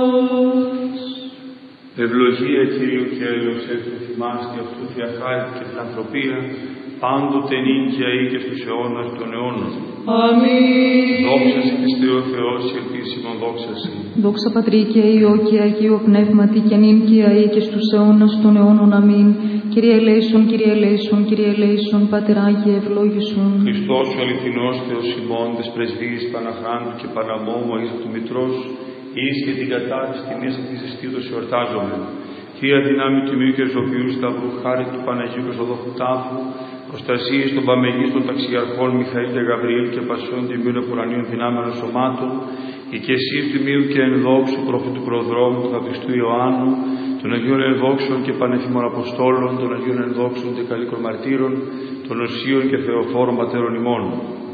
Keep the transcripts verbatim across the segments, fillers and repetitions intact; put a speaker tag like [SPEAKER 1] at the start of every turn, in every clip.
[SPEAKER 1] Ευλογία Κυρίου και έλεος έστω θυμάς και αυτού διαχάρητη και φιλανθρωπία, πάντοτε νύχια ή και στους αιώνας των αιώνων.
[SPEAKER 2] Αμήν.
[SPEAKER 1] Δόξα σε Χριστέ ο Θεός, η ελπίσιμον δόξα σε.
[SPEAKER 2] Δόξα Πατρί και Υιό και Αγίου Πνεύματι και νυν και αεί και στους αιώνας των αιώνων. Αμήν. Κύριε ελέησον, Κύριε ελέησον, Κύριε ελέησον, Πάτερ Άγιε ευλόγησον.
[SPEAKER 1] Χριστός ο αληθινός Θεός ημών, τες πρεσβείες Παναχράντου και Παναμόμου Αγίας του Μητρός, εις και την κατάρτιση τιμής αυτής της αισθήτως εορτάζομαι. Θεία δυνάμει τιμίου και ζωοποιού σταυρού, χάρη του Παναγίου και Ζωδόχου Τάφου, προστασίες των παμεγείς των ταξιαρχών Μιχαήλ και Γαβριήλ και πασιών τιμίων επουρανίων δυνάμενων σωμάτων, οικεσίες τιμίου και ενδόξου προφήτου προδρόμου του Χριστού Ιωάννου, των Αγίων Ενδόξων και Πανεφήμων Αποστόλων, των Αγίων Ενδόξων και Καλίκων Μαρτύρων, των Οσίων και Θεοφόρων Πατέρων ημών.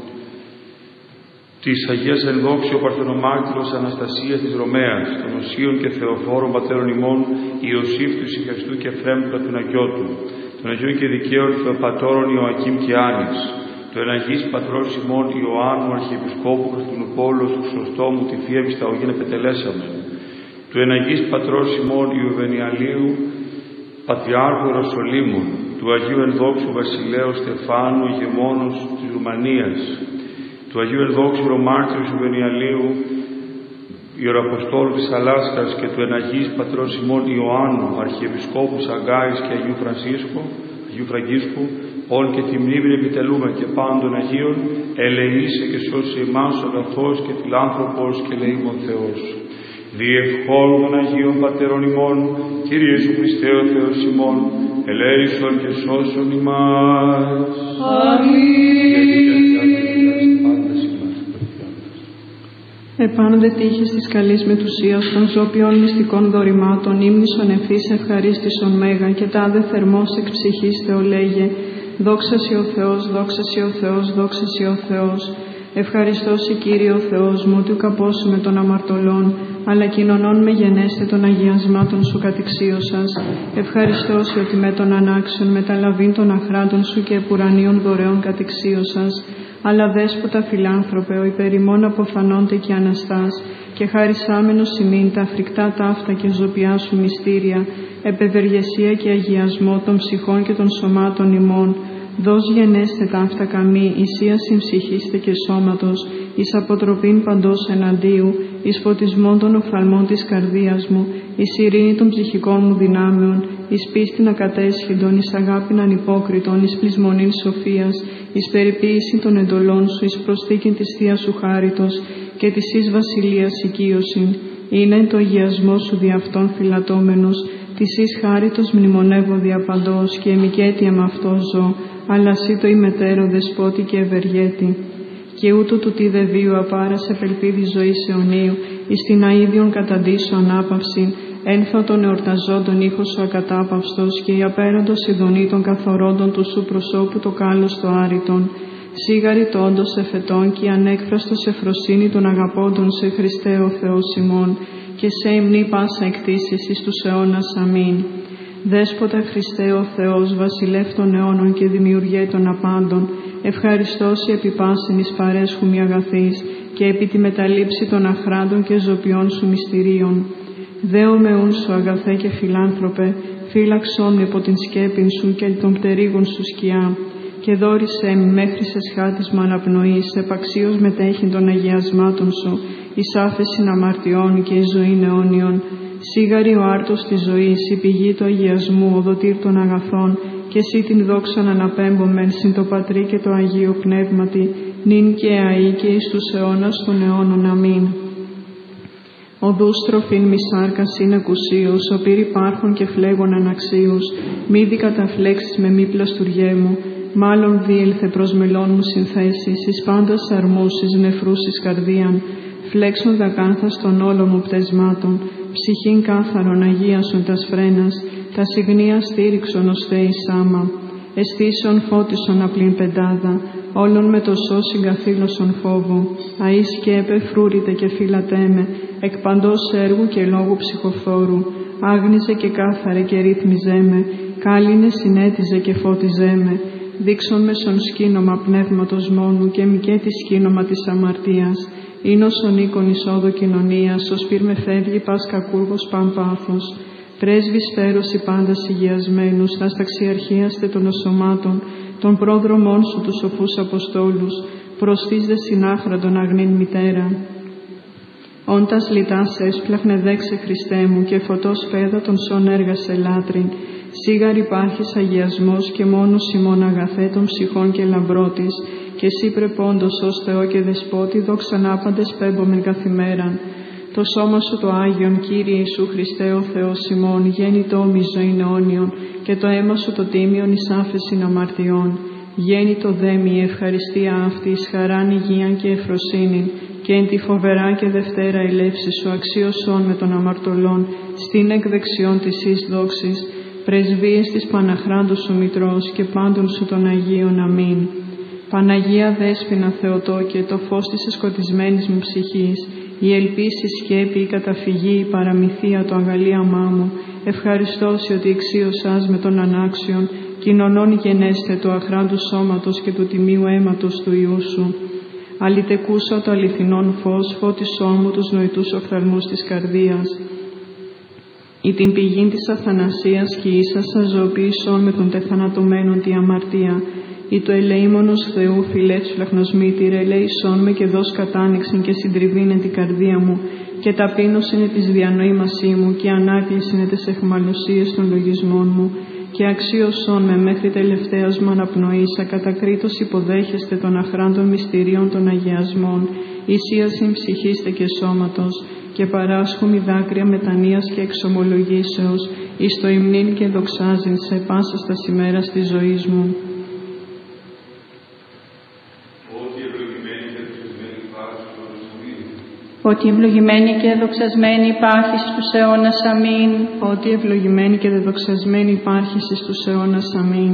[SPEAKER 1] Της Αγίας Ενδόξιο Παρθενομάρτυρος Αναστασίας της Ρωμαίας, των Οσίων και Θεοφόρων Πατέρων ημών, Ιωσήφ του Συχαστού και Φρέμπλα του Ναγκιώτου, των Αγίων και Δικαίων Θεοπατώρων Ιωακήμ και Άνης, του Εναγής Πατρός ημών Ιωάννου Αρχιεπισκόπου Χριστινουπόλος του Χρυσοστόμου τη Θεία Μυσταγωγήν επετελέσαμε, του Εναγής Πατρός ημών Ιουβενιαλίου Πατριάρχου Ιεροσολύμων, του Αγίου Ενδόξου Βασιλέου Στεφάνου ηγεμόνος της Ρουμανίας, του Αγίου Ενδόξου Ρωμάρτυρου Ιουβενιαλίου Ιεροαποστόλου της Αλάσκας και του Εναγής Πατρός ημών Ιωάννου Αρχιεπισκόπου Σαγκάης και Αγίου Φρανσίσκου, Αγίου Φραγκίσκου, όλων και τη μνήμη επιτελούμε και πάντων Αγίων, ελεήσε και σώσε εμάς ο αγαθός και φιλάνθρωπος και ελεήμων Θεός. Διευχών των Αγίων Πατέρων ημών, Κύριε Ιησού Χριστέ ο Θεός ημών, ελέησον και σώσον ημάς.
[SPEAKER 2] Αμήν. Επάνωδε τύχης της καλής μετουσίας των ζώπιων μυστικών δωρημάτων, ύμνησον ευθύς ευχαρίστησον μέγα και τάδε θερμός εκ ψυχής Θεολέγε. Δόξα σοι ο Θεός, δόξα σοι ο Θεός, δόξα σοι ο Θεός. Ευχαριστώ σοι Κύριε ο Θεός μου, ότι ουκαπόσουμε των αμαρτωλών, αλλά κοινωνών με γενέστε των αγιασμάτων σου κατηξίωσας. Ευχαριστώ σοι ότι με τον ανάξιον μεταλαβήν των αχράντων σου και επουρανίων δωρεών κατηξίωσας. Αλλά δέσποτα φιλάνθρωπε, ο υπερημών αποθανόνται και αναστάς, και χαρισάμενος ημίν τα φρικτά ταύτα και ζωπιά σου μυστήρια, επευεργεσία και αγιασμό των ψυχών και των σωμάτων ημών. Δώσ' γενέστε ταύτα καμή, ισία συμψυχήστε και σώματος, εις αποτροπήν παντός εναντίου, εις φωτισμόν των οφθαλμών της καρδίας μου, εις ειρήνη των ψυχικών μου δυνάμεων, εις πίστην ακατέσχυντον, εις αγάπην ανυπόκριτον, εις πλεισμονήν σοφίας, εις περιποίηση των εντολών σου, εις προσθήκην της Θείας σου χάριτος και της εις βασιλείας οικείωσιν. Είναι το αγιασμό σου δι' αυτόν φυλατώμενος, της εις χάριτος μνημονεύω διαπαντός και εμικέτια με αυτό ζω, αλλά σύ το ημετέρω δεσπότη και ευεργέτη. Και ούτω του τι δε βίου απάρας επελπίδη ζωής αιωνίου, εις την αΐδιον καταντήσω ανάπαυση, ένθω των εορταζόντων ήχος σου ακατάπαυστος και η απέραντος ειδονή των καθορόντων του σου προσώπου το κάλος το άρρητον. Σίγαρη το όντως εφετών και η ανέκφραστος εφροσύνη των αγαπώντων σε Χριστέ ο Θεός ημών, και σε υμνή πάσα εκτίσεις εις τους αιώνας. Αμήν. Δέσποτα Χριστέ ο Θεός, βασιλεύ των αιώνων και δημιουργέ των απάντων, ευχαριστώσει επί πάσιν εις παρέσχου μη αγαθής και επί τη μεταλήψη των αχράντων και ζωπιών σου μυστηρίων. Δέο με ούν σου αγαθέ και φιλάνθρωπε, φύλαξόν με υπό την σκέπην σου και των πτερίγων σου σκιά, και δόρισέ μη μέχρι σε σχάτης μου αναπνοής, επαξίως μετέχει των αγιασμάτων σου, εις άφεσιν αμαρτιών και εις ζωήν αιώνιον. Σίγαρη ο άρτος της ζωής, η πηγή του αγιασμού, ο δοτήρ των αγαθών, και εσύ την δόξαν αναπέμπομεν συν το Πατρί και το Αγίο Πνεύματι, νυν και αεί και εις τους αιώνας των αιώνων. Αμήν. Οδούς τροφήν μη σάρκας είναι ακουσίως, ο πύρ υπάρχων και φλέγων αναξίους, μη δι καταφλέξεις με μη πλαστουργέ μου, μάλλον διήλθε προς μελών μου συνθέσεις, εις πάντας αρμούς, εις νεφρούς εις καρδίαν, φλέξον δακάνθας των όλων μου πτεσμάτων, ψυχήν κάθαρον αγίασον τας φρένας, τα συγνία στήριξον ως Θεή σάμα, εστίσον φώτισον απλήν πεντάδα, όλων με το σώσιν καθήλωσον φόβο, αΐ σκέπε φρούρητε και φύλατέμε, εκ παντός έργου και λόγου ψυχοφόρου, άγνιζε και κάθαρε και ρύθμιζέ με, κάλυνε συνέτιζε και φώτιζέ με, δείξον μεσον σκήνομα πνεύματος μόνου και μη και τη σκήνομα της αμαρτίας, Ίνος οίκον εισόδου κοινωνίας, ως πυρ με φεύγει πας κακούργος παν πάθος. Πρέσβης φέρωση πάντας υγειασμένους, τας ταξιαρχίαστε των οσωμάτων, των πρόδρομών σου τους σοφούς Αποστόλους, προστής δε συνάχραντον αγνήν μητέρα. Όντας λιτάς έσπλαχνε δέξε Χριστέ μου και φωτός φέδα των σών έργασε λάτριν. Σίγαρ υπάρχεις αγιασμός και μόνος ημών αγαθέ των ψυχών και λαμπρότης, και εσύ πρεπόντος ως Θεό και Δεσπότη δόξαν άπαντες πέμπομεν καθημέραν. Το σώμα σου το Άγιον, Κύριε Ιησού Χριστέ ο Θεός ημών, γέννητο ομι ζωήν αιώνιον, και το αίμα σου το τίμιον εις άφεσιν αμαρτιών. Γέννητο δέμη η ευχαριστία αυτής, χαράν υγείαν και ευφροσύνην, και εν τη φοβερά και δευτέρα ελεύση σου αξίωσον με των αμαρτωλών, στην εκδεξιόν της εις δόξης, πρεσβείες της Παναχράντου σου Μητρός και πάντων σου των Αγίων. Αμήν. Παναγία Δέσποινα Θεοτόκε, το φως της εσκοτισμένης μου ψυχής, η ελπίση, η σκέπη, η καταφυγή, η παραμυθία, το αγαλίαμά μου, ευχαριστώσει ότι εξίωσας με τον ανάξιον, κοινωνών γενέστε του αχράντου σώματος και του τιμίου αίματος του Υιού σου. Αλυτεκούσα το αληθινόν φως, φώτισό μου τους νοητούς οφθαλμούς της καρδίας. Ή την πηγήν της αθανασίας και ίσασα ζωοποίησον με τον τεθανατωμένον τη αμαρτία. Ή το ελεήμονος Θεού φιλεύς φλαχνοσμήτηρε, ελέησόν με και δώσ' κατάνοιξεν και συντριβήνε την καρδία μου, και ταπείνωσενε της διανοήμασή μου, και ανάκλεισενε τις εχμαλωσίες των λογισμών μου, και αξίωσόν με μέχρι τελευταίας μου αναπνοής, ακατακρίτως υποδέχεστε των αχράντων μυστηρίων των αγιασμών, ησίασιν ψυχήστε και σώματος, και παράσχομη δάκρυα μετανοίας και εξομολογήσεως, εις το υμνήν και δοξάζειν σε πάσα στα ημέρας της ζωής μου.
[SPEAKER 3] Ότι ευλογημένη και δοξασμένη υπάρχεις στους αιώνας. Αμήν.
[SPEAKER 2] Ότι ευλογημένη και δεδοξασμένη υπάρχεις στους αιώνας. Αμήν.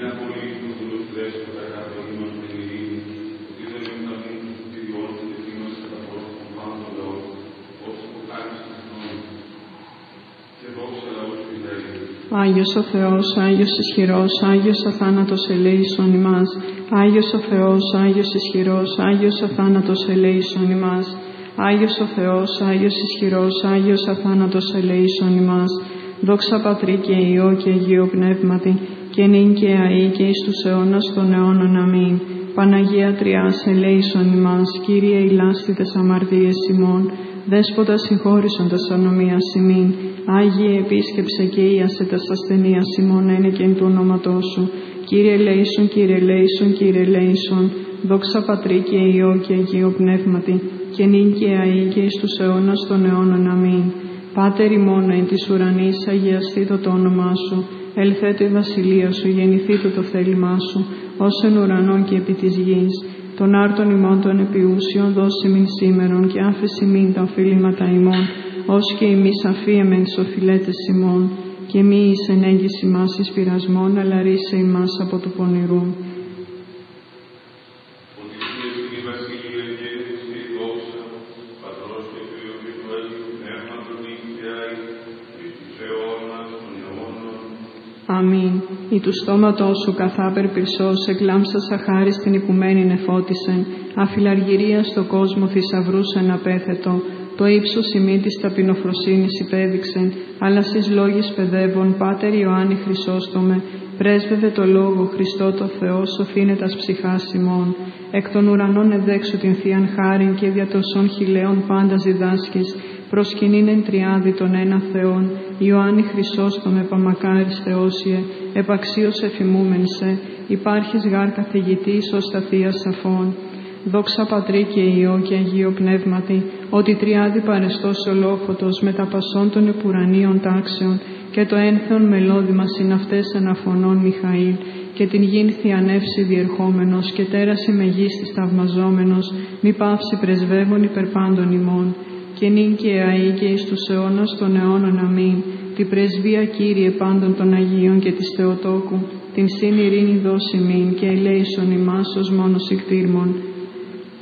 [SPEAKER 2] Άγιος ο Θεός, Άγιος ισχυρός, Άγιος αθάνατος ελέησον ημάς. Άγιος ο Θεός, Άγιος ισχυρός, Άγιος αθάνατος ελέησον ημάς. Άγιος ο Θεός, Άγιος ισχυρός, Άγιος αθάνατος ελέησον ημάς. Δόξα Πατρί και Υιό και Αγίο Πνεύματι, και νυν και αεί και εις τους αιώνας των αιώνων. Αμήν. Παναγία Τριάς ελέησον ημάς. Κύριε ηλάστη τες αμαρτίες ημών, Δέσποτα συγχώρησον τας ανομίας ημίν. Άγιε επίσκεψε και ίασε τας ασθενείας ημών ένε και εν του ονόματός σου. Κύριε ελέησον, Κύριε ελέησον, Κύριε ελέησον. Δόξα Πατρί και Υιό και Αγίο Πνεύματι, και νυν και αεί και εις τους αιώνας των αιώνων. Αμήν. Πάτερ ημών εν της ουρανής, αγιαστήτω το όνομά σου. Ελθέτω η βασιλεία σου, γεννηθήτω το θέλημά σου, ως εν ουρανών και επί της γης. Των άρτων ημών των επιούσιων δώσει μην σήμερον, και άφεση μην τα οφειλήματα ημών, ως και εμείς αφίεμεν τις οφειλέτες ημών. Και μη εις ενέγγιση μας εις πειρασμών, αλλά ρίσε ημάς από του πονηρού. Αμήν. Ή του στόματός σου καθάπερ πυρσός, εκλάμψας αχάρις την οικουμένην εφώτισεν, αφιλαργυρία στο κόσμο θησαυρούς εν απέθετο, το ύψος ημί της ταπεινοφροσύνης υπέδειξεν, αλλά στις λόγης παιδεύων, Πάτερ Ιωάννη Χρυσόστομε, πρέσβευε το λόγο Χριστό το Θεό, σωθήνε τας ψυχάς ημών. Εκ των ουρανών εδέξου την θείαν χάριν και δια τοσών χιλέων πάντα διδάσκεις, προσκυνήν εν τριάδι των ένα Θεόν, Ιωάννη Χρυσόστομε παμακάρις Θεόσιε, επαξίως εφημούμεν σε, υπάρχεις γάρ καθηγητής ως τα θεία σαφών. Δόξα Πατρί και Υιό και Αγίο Πνεύματι, ότι τριάδι παρεστός ολόφωτος με τα πασών των επουρανίων τάξεων, και το ένθεον μελώδημα συναυτές αναφωνών Μιχαήλ, και την γην θειανεύση διερχόμενος, και τέραση μεγίστης θαυμαζόμενος, μη πάυσει πρεσβεύων υπερπάντων ημών. Και νυν και αεί και εις τους αιώνας των αιώνων. Αμήν. Τη πρεσβεία Κύριε πάντων των Αγίων και της Θεοτόκου, την συν ειρήνη δώσει μην, και ελέησον ημάς ως μόνος ικτήρμον.